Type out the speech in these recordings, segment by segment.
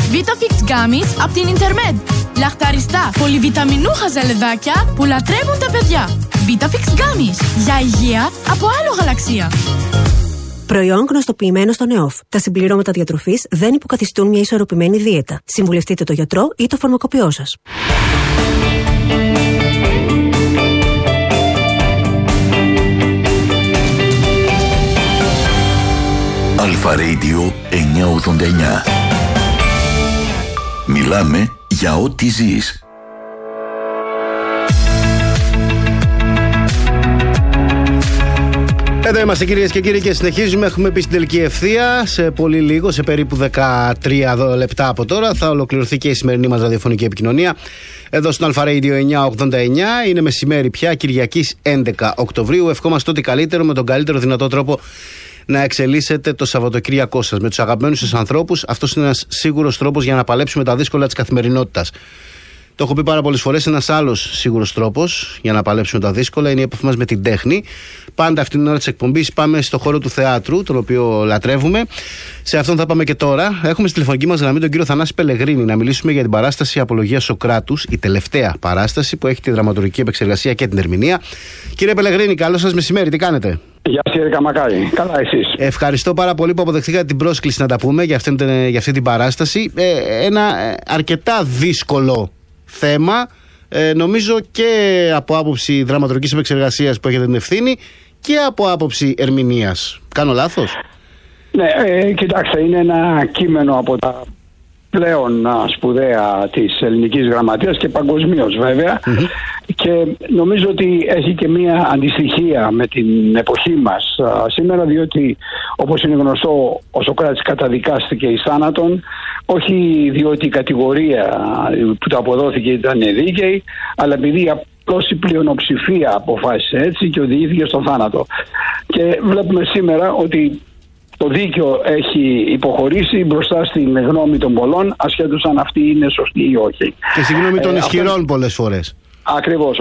Vitafix Gummies από την Intermed. Λαχταριστά, πολυβιταμινούχα ζαλεδάκια που λατρεύουν τα παιδιά. Vitafix Gummies. Για υγεία από άλλο γαλαξία. Προϊόν γνωστοποιημένο στον ΕΟΦ. Τα συμπληρώματα διατροφής δεν υποκαθιστούν μια ισορροπημένη δίαιτα. Συμβουλευτείτε το γιατρό ή το φαρμακοποιό σας. Αλφα Radio 989. Μιλάμε για ό,τι ζεις. Εδώ είμαστε κυρίες και κύριοι και συνεχίζουμε. Έχουμε πει στην τελική ευθεία. Σε πολύ λίγο, σε περίπου 13 λεπτά από τώρα, θα ολοκληρωθεί και η σημερινή μας ραδιοφωνική επικοινωνία. Εδώ στον Αλφα Radio 989. Είναι μεσημέρι πια, Κυριακής 11 Οκτωβρίου. Ευχόμαστε ό,τι καλύτερο, με τον καλύτερο δυνατό τρόπο να εξελίσσετε το Σαββατοκύριακό σας με τους αγαπημένους σας ανθρώπους. Αυτός είναι ένας σίγουρος τρόπος για να παλέψουμε τα δύσκολα της καθημερινότητας. Το έχω πει πάρα πολλές φορές. Ένας άλλος σίγουρος τρόπος για να παλέψουμε τα δύσκολα είναι η επαφή μας με την τέχνη. Πάντα αυτήν την ώρα της εκπομπής πάμε στο χώρο του θεάτρου, τον οποίο λατρεύουμε. Σε αυτόν θα πάμε και τώρα. Έχουμε στη τηλεφωνική μας γραμμή τον κύριο Θανάση Πελεγρίνη να μιλήσουμε για την παράσταση Απολογία Σωκράτους, η τελευταία παράσταση που έχει τη δραματουργική επεξεργασία και την ερμηνεία. Κύριε Πελεγρίνη, καλό σας μεσημέρι, τι κάνετε? Γεια σας κύριε Καμακάρη, καλά εσείς? Ευχαριστώ πάρα πολύ που αποδεχτήκατε την πρόσκληση να τα πούμε για αυτή την παράσταση. Ένα αρκετά δύσκολο θέμα, νομίζω και από άποψη δραματουργικής επεξεργασίας που έχετε την ευθύνη και από άποψη ερμηνείας. Κάνω λάθος? Ναι, κοιτάξτε, είναι ένα κείμενο από τα πλέον σπουδαία της ελληνικής γραμματείας και παγκοσμίως βέβαια, και νομίζω ότι έχει και μία αντιστοιχία με την εποχή μας σήμερα, διότι όπως είναι γνωστό ο Σωκράτης καταδικάστηκε εις θάνατον, όχι διότι η κατηγορία που του αποδόθηκε ήταν δίκαιη, αλλά επειδή απλώς η πλειονοψηφία αποφάσισε έτσι και οδηγήθηκε στον θάνατο. Και βλέπουμε σήμερα ότι το δίκαιο έχει υποχωρήσει μπροστά στην γνώμη των πολλών, ασχέτως αν αυτή είναι σωστή ή όχι. Και στη γνώμη των ισχυρών πολλές φορές. Ακριβώς.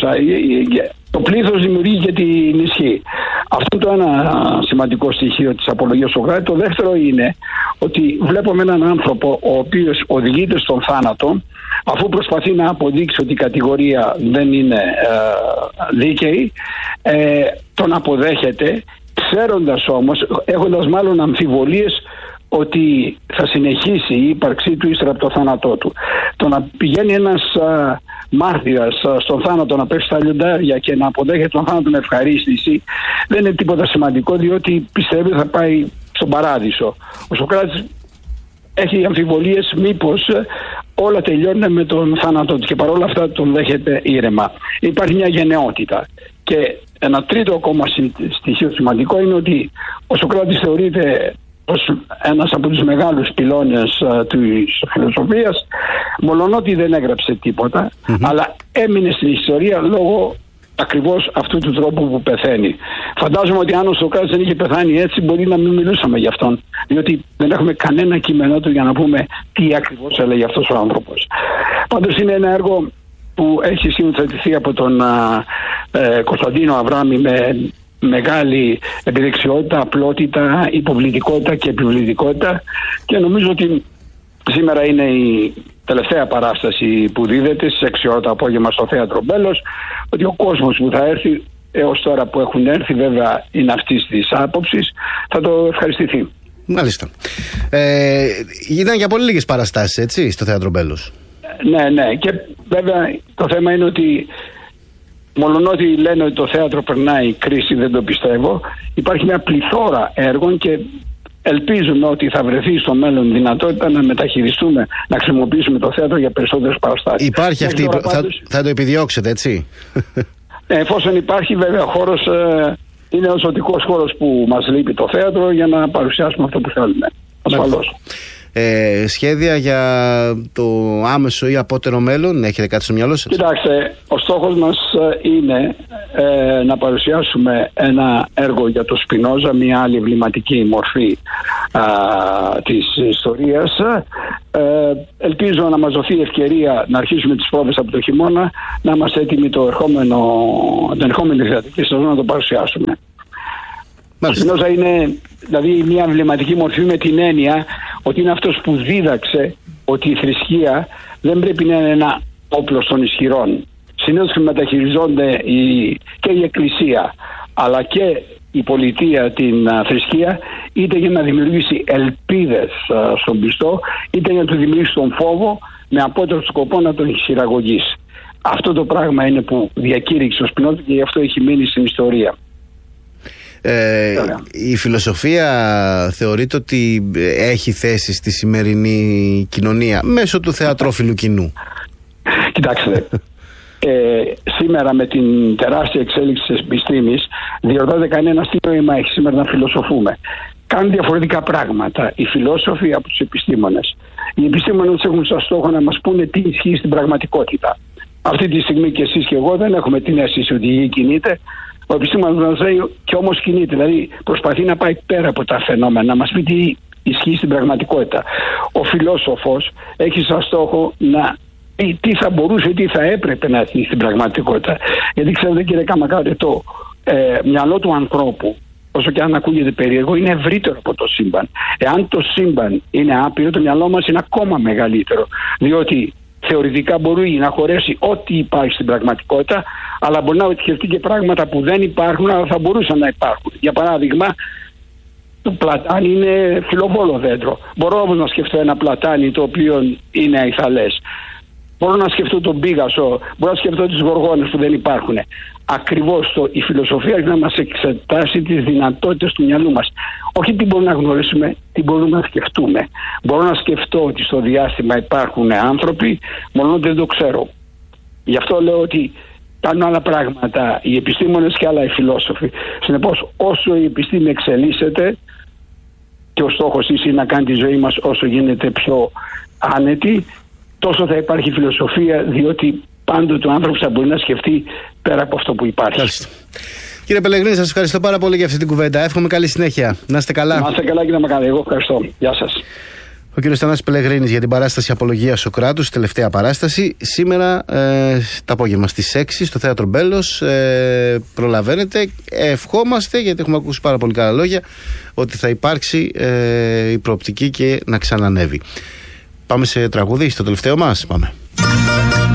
Το πλήθος δημιουργεί και την ισχύ. Αυτό είναι το ένα σημαντικό στοιχείο της Απολογίας Σωκράτη. Το δεύτερο είναι ότι βλέπουμε έναν άνθρωπο ο οποίος οδηγείται στον θάνατο, αφού προσπαθεί να αποδείξει ότι η κατηγορία δεν είναι δίκαιη, τον αποδέχεται, ξέροντας όμως, έχοντας μάλλον αμφιβολίες ότι θα συνεχίσει η ύπαρξή του ύστερα από το θάνατό του. Το να πηγαίνει ένας μάρτυρας στον θάνατο, να πέσει στα λιοντάρια και να αποδέχεται τον θάνατο με ευχαρίστηση, δεν είναι τίποτα σημαντικό, διότι πιστεύει θα πάει στον παράδεισο. Ο Σωκράτης έχει αμφιβολίες μήπως όλα τελειώνουν με τον θάνατό του, και παρόλα αυτά τον δέχεται ήρεμα. Υπάρχει μια γενναιότητα. Και ένα τρίτο ακόμα στοιχείο σημαντικό είναι ότι ο Σωκράτης θεωρείται ως ένας από τους μεγάλους πυλώνες της φιλοσοφίας, μολονότι δεν έγραψε τίποτα, αλλά έμεινε στην ιστορία λόγω ακριβώς αυτού του τρόπου που πεθαίνει. Φαντάζομαι ότι αν ο Σωκράτης δεν είχε πεθάνει έτσι, μπορεί να μην μιλούσαμε για αυτόν, διότι δεν έχουμε κανένα κείμενό του για να πούμε τι ακριβώς έλεγε αυτός ο άνθρωπος. Πάντως είναι ένα έργο που έχει συνθετηθεί από τον Κωνσταντίνο Αβράμη με μεγάλη επιδεξιότητα, απλότητα, υποβλητικότητα και επιβλητικότητα, και νομίζω ότι σήμερα είναι η τελευταία παράσταση που δίδεται στις 6 ώρα το απόγευμα στο Θέατρο Μπέλος, ότι ο κόσμος που θα έρθει έως τώρα που έχουν έρθει, βέβαια είναι αυτής της άποψης, θα το ευχαριστηθεί. Μάλιστα. Ήταν για πολύ λίγες παραστάσεις, έτσι, στο Θέατρο Μπέλος? Ναι, και βέβαια το θέμα είναι ότι μολονότι λένε ότι το θέατρο περνάει κρίση, δεν το πιστεύω. Υπάρχει μια πληθώρα έργων και ελπίζουμε ότι θα βρεθεί στο μέλλον δυνατότητα να μεταχειριστούμε, να χρησιμοποιήσουμε το θέατρο για περισσότερες παραστάσεις. Υπάρχει αυτή, θα το επιδιώξετε, έτσι? Εφόσον υπάρχει, βέβαια, χώρος, είναι ο ζωτικός χώρος που μας λείπει το θέατρο για να παρουσιάσουμε αυτό που θέλουμε. Ασφαλώς. Σχέδια για το άμεσο ή απότερο μέλλον, έχετε κάτι στο μυαλό σας? Κοιτάξτε, ο στόχος μας είναι να παρουσιάσουμε ένα έργο για το Σπινόζα, μια άλλη εμβληματική μορφή της ιστορίας. Ελπίζω να μας δοθεί ευκαιρία να αρχίσουμε τις πρόβες από το χειμώνα, να είμαστε έτοιμοι την ερχόμενη θεατρική σεζόν να το παρουσιάσουμε. Ο Σπινόζα είναι δηλαδή μια εμβληματική μορφή με την έννοια ότι είναι αυτός που δίδαξε ότι η θρησκεία δεν πρέπει να είναι ένα όπλο των ισχυρών. Συνήθως μεταχειριζόνται και η Εκκλησία αλλά και η πολιτεία την θρησκεία, είτε για να δημιουργήσει ελπίδες στον πιστό, είτε για να του δημιουργήσει τον φόβο, με απότερο σκοπό να τον χειραγωγήσει. Αυτό το πράγμα είναι που διακήρυξε ο Σπινόζα και γι' αυτό έχει μείνει στην ιστορία. Η φιλοσοφία θεωρείται ότι έχει θέση στη σημερινή κοινωνία μέσω του θεατρόφιλου κοινού? Κοιτάξτε, σήμερα με την τεράστια εξέλιξη της επιστήμης διερωτάται κανένας τι νόημα έχει σήμερα να φιλοσοφούμε. Κάνουν διαφορετικά πράγματα οι φιλόσοφοι από τους επιστήμονες. Οι επιστήμονες έχουν σαν στόχο να μας πούνε τι ισχύει στην πραγματικότητα. Αυτή τη στιγμή και εσείς και εγώ δεν έχουμε την αίσθηση ότι η γη κινείται. Ο επιστήμονας μας λέει και όμως κινείται. Δηλαδή προσπαθεί να πάει πέρα από τα φαινόμενα, να μας πει τι ισχύει στην πραγματικότητα. Ο φιλόσοφος έχει σαν στόχο να πει τι θα μπορούσε, τι θα έπρεπε να ισχύει στην πραγματικότητα. Γιατί ξέρετε, κύριε Καμακάρη, το μυαλό του ανθρώπου, όσο και αν ακούγεται περίεργο, είναι ευρύτερο από το σύμπαν. Εάν το σύμπαν είναι άπειρο, το μυαλό μας είναι ακόμα μεγαλύτερο. Διότι θεωρητικά μπορεί να χωρέσει ό,τι υπάρχει στην πραγματικότητα, αλλά μπορεί να σκεφτεί και πράγματα που δεν υπάρχουν, αλλά θα μπορούσαν να υπάρχουν. Για παράδειγμα, το πλατάνι είναι φιλοβόλο δέντρο. Μπορώ όμως να σκεφτώ ένα πλατάνι το οποίο είναι αϊθαλές. Μπορώ να σκεφτώ τον πίγασο, μπορώ να σκεφτώ τις γοργόνες που δεν υπάρχουν. Ακριβώς η φιλοσοφία έχει να μας εξετάσει τις δυνατότητες του μυαλού μας. Όχι τι μπορούμε να γνωρίσουμε, τι μπορούμε να σκεφτούμε. Μπορώ να σκεφτώ ότι στο διάστημα υπάρχουν άνθρωποι, μόνο δεν το ξέρω. Γι' αυτό λέω ότι κάνουν άλλα πράγματα οι επιστήμονες και άλλα οι φιλόσοφοι. Συνεπώς, όσο η επιστήμη εξελίσσεται, και ο στόχος της είναι να κάνει τη ζωή μας όσο γίνεται πιο άνετη, τόσο θα υπάρχει φιλοσοφία, διότι πάντοτε ο άνθρωπος θα μπορεί να σκεφτεί πέρα από αυτό που υπάρχει. Καλώς. Κύριε Πελεγρίνη, σας ευχαριστώ πάρα πολύ για αυτή την κουβέντα. Εύχομαι καλή συνέχεια. Να είστε καλά. Να είστε καλά, κύριε Μακάρη. Εγώ ευχαριστώ. Γεια σας. Ο κύριος Θανάσης Πελεγρίνης για την παράσταση Απολογία Σωκράτου, τελευταία παράσταση. Σήμερα το απόγευμα στις 6 στο Θέατρο Μπέλος. Προλαβαίνετε. Ευχόμαστε, γιατί έχουμε ακούσει πάρα πολύ καλά λόγια, ότι θα υπάρξει η προοπτική και να ξανανεύει. Πάμε σε τραγούδι, στο τελευταίο μας. Πάμε.